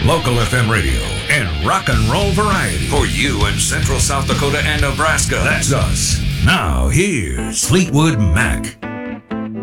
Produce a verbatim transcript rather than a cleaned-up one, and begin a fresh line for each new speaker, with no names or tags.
Local F M radio and rock and roll variety.
For you in Central South Dakota and Nebraska.
That's us. Now here's Fleetwood Mac.